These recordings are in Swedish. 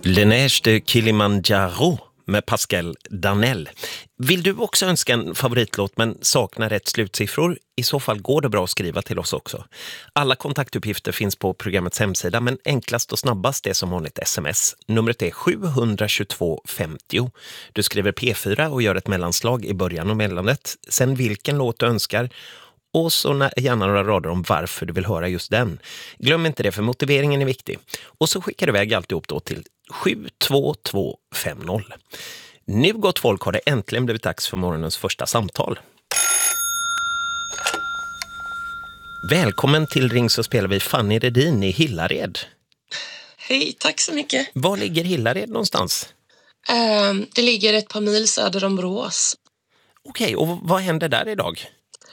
Le Neige de Kilimanjaro med Pascal Danell. Vill du också önska en favoritlåt men saknar rätt slutsiffror? I så fall går det bra att skriva till oss också. Alla kontaktuppgifter finns på programmets hemsida, men enklast och snabbast är som vanligt sms. Numret är 72250. Du skriver P4 och gör ett mellanslag i början av meddelandet. Sen vilken låt du önskar och så gärna några rader om varför du vill höra just den. Glöm inte det, för motiveringen är viktig. Och så skickar du iväg alltihop då till 72250. Nu, gott folk, har det äntligen blivit dags för morgonens första samtal. Välkommen till Ring så spelar vi Fanny Redin i Hillared. Hej, tack så mycket. Var ligger Hillared någonstans? Det ligger ett par mil söder om Borås. Okej, och vad händer där idag?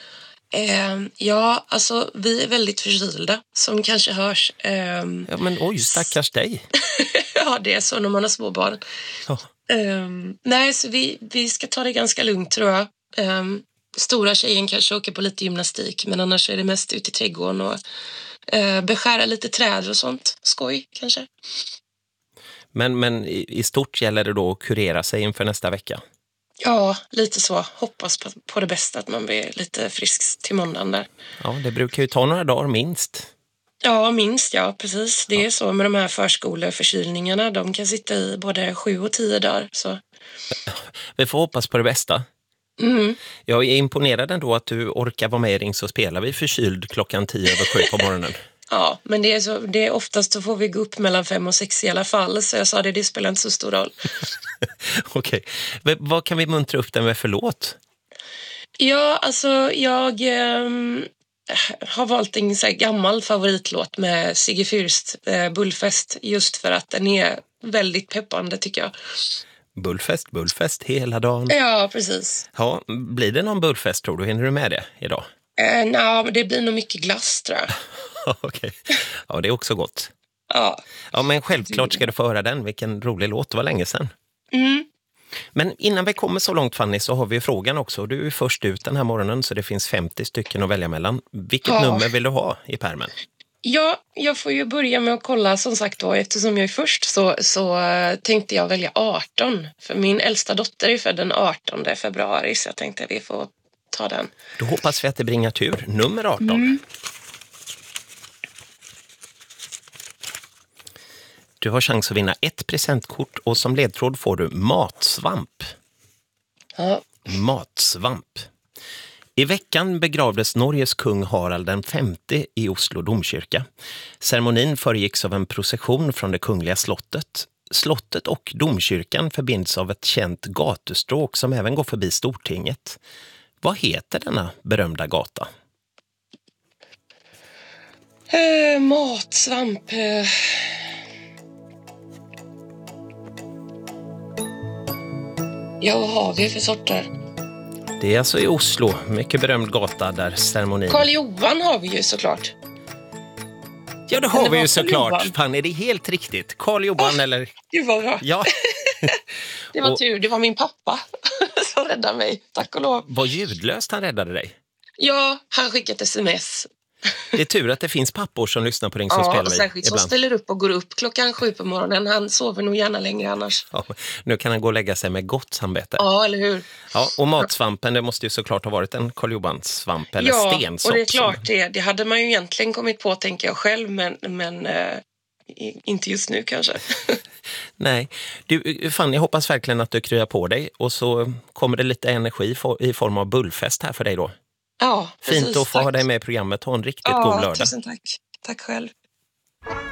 Ja, alltså vi är väldigt förkylda, som kanske hörs. Ja, men oj, stackars dig. Ja, det är så när man har små barn. Ja. Nej, så vi ska ta det ganska lugnt, tror jag. Stora tjejen kanske åker på lite gymnastik, men annars är det mest ute i trädgården och beskära lite träd och sånt. Skoj, kanske. Men i stort gäller det då att kurera sig inför nästa vecka? Ja, lite så. Hoppas på det bästa, att man blir lite frisk till måndagen där. Ja, det brukar ju ta några dagar minst. Ja, minst, ja, precis. Det är så med de här förskoleförkylningarna. De kan sitta i både 7 och 10 dagar. Så. Vi får hoppas på det bästa. Mm. Jag är imponerad ändå att du orkar vara med i Ring så spelar vi förkyld 10:10 på morgonen. Ja, men det är oftast så får vi gå upp mellan 5 och 6 i alla fall. Så jag sa det spelar inte så stor roll. Okej. Vad kan vi muntra upp den med för låt? Ja, alltså jag har valt en så här gammal favoritlåt med Sigge Fürst, Bullfest, just för att den är väldigt peppande, tycker jag. Bullfest hela dagen. Ja, precis. Ja, blir det någon bullfest, tror du? Hinner du med det idag? Nej, men det blir nog mycket glass, tror jag. Okej. Ja, det är också gott. Ja. Ja, men självklart ska du få höra den. Vilken rolig låt, det var länge sedan. Mm. Men innan vi kommer så långt, Fanny, så har vi frågan också. Du är först ut den här morgonen, så det finns 50 stycken att välja mellan. Vilket nummer vill du ha i pärmen? Ja, jag får ju börja med att kolla, som sagt då, eftersom jag är först så tänkte jag välja 18. För min äldsta dotter är född den 18 februari, så jag tänkte att vi får ta den. Då hoppas vi att det bringar tur. Nummer 18. Mm. Du har chans att vinna ett presentkort och som ledtråd får du matsvamp. Ja. Matsvamp. I veckan begravdes Norges kung Harald den femte i Oslo domkyrka. Ceremonin föregicks av en procession från det kungliga slottet. Slottet och domkyrkan förbinds av ett känt gatustråk som även går förbi Stortinget. Vad heter denna berömda gata? Matsvamp. Ja, vad har vi för sorter? Det är alltså i Oslo, mycket berömd gata där ceremonin... Karl Johan har vi ju såklart. Ja, det har vi ju såklart. Fan, är det helt riktigt? Karl Johan eller... Gud vad bra. Ja. Det var tur, det var min pappa som räddade mig, tack och lov. Vad ljudlöst han räddade dig. Ja, han skickade ett sms. Det är tur att det finns pappor som lyssnar på Ring så spelar vi. Ja, särskilt som ställer upp och går upp 7:00 på morgonen. Han sover nog gärna längre annars. Ja, nu kan han gå och lägga sig med gott samvete. Ja, eller hur? Ja, och matsvampen, det måste ju såklart ha varit en Karl Johan-svamp eller stensopp. Ja, och det är klart det hade man ju egentligen kommit på, tänker jag själv, men inte just nu kanske. Nej. Du, Fanny, jag hoppas verkligen att du kryar på dig och så kommer det lite energi i form av bullfest här för dig då. Ja, precis. Fint att få ha dig med i programmet. Ha en riktigt god lördag. Tusen tack. Tack själv.